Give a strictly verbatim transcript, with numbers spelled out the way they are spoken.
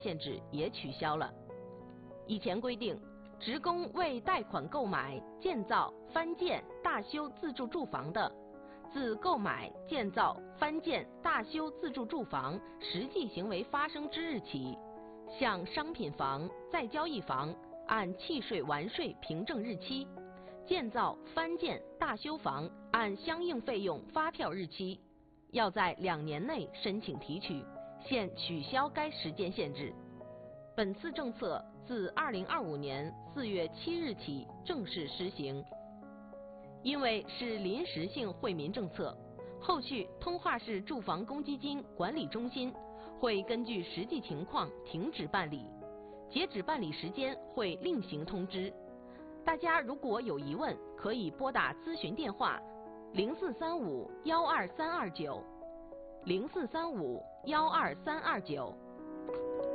限制也取消了。以前规定，职工为贷款购买、建造、翻建、大修自住住房的，自购买、建造、翻建、大修自住住房实际行为发生之日起，向商品房、再交易房按契税完税凭证日期，建造、翻建、大修房按相应费用发票日期，要在两年内申请提取，现取消该时间限制。本次政策自二零二五年四月七日起正式施行。因为是临时性惠民政策，后续通化市住房公积金管理中心会根据实际情况停止办理，截止办理时间会另行通知。大家如果有疑问，可以拨打咨询电话零四三五幺二三二九零四三五幺二三二九。